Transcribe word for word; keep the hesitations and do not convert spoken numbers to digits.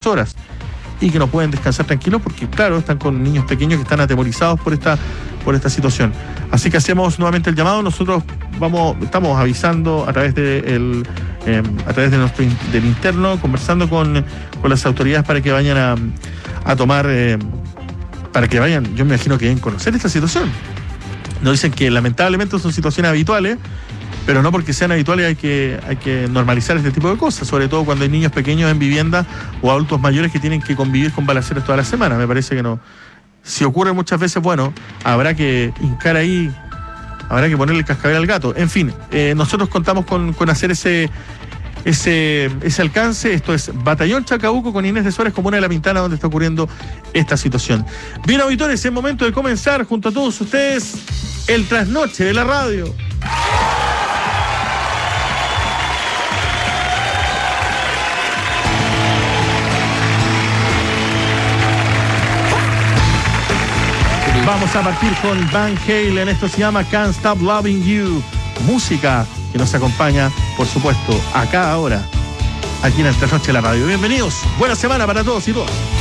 horas y que no pueden descansar tranquilos porque, claro, están con niños pequeños que están atemorizados por esta, por esta situación. Así que hacemos nuevamente el llamado. Nosotros vamos, estamos avisando a través de el, eh, a través de nuestro del interno, conversando con, con las autoridades para que vayan a, a tomar, eh, para que vayan, yo me imagino que deben conocer esta situación. Nos dicen que lamentablemente son situaciones habituales, pero no porque sean habituales hay que, hay que normalizar este tipo de cosas, sobre todo cuando hay niños pequeños en vivienda o adultos mayores que tienen que convivir con balaceros toda la semana. Me parece que no. Si ocurre muchas veces, bueno, habrá que hincar ahí, habrá que ponerle el cascabel al gato. En fin, eh, nosotros contamos con, con hacer ese, ese, ese alcance. Esto es Batallón Chacabuco con Inés de Suárez, comuna de La Pintana, donde está ocurriendo esta situación. Bien, auditores, es momento de comenzar junto a todos ustedes el trasnoche de la radio. Vamos a partir con Van Halen. Esto se llama Can't Stop Loving You. Música que nos acompaña, por supuesto, acá ahora, aquí en el Trasnoche de la Radio. Bienvenidos. Buena semana para todos y todas.